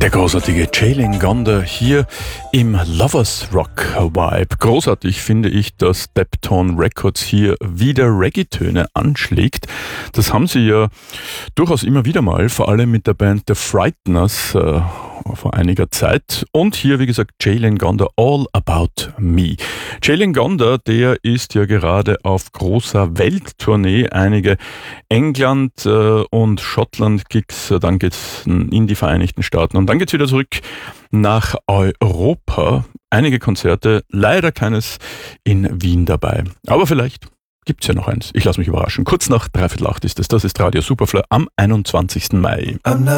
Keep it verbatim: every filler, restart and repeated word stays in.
Der großartige Jalen Gonder hier im Lovers Rock Vibe. Großartig finde ich, dass Deptone Records hier wieder Reggae-Töne anschlägt. Das haben sie ja durchaus immer wieder mal, vor allem mit der Band The Frighteners äh, vor einiger Zeit. Und hier, wie gesagt, Jalen Gonder, All About Me. Jalen Gonder, der ist ja gerade auf großer Welttournee. Einige England- äh, und Schottland-Gigs, dann geht's in die Vereinigten Staaten und dann geht's wieder zurück nach Europa. Einige Konzerte, leider keines in Wien dabei. Aber vielleicht gibt's ja noch eins. Ich lasse mich überraschen. Kurz nach dreiviertel acht ist es. Das ist Radio Superfly am einundzwanzigsten Mai.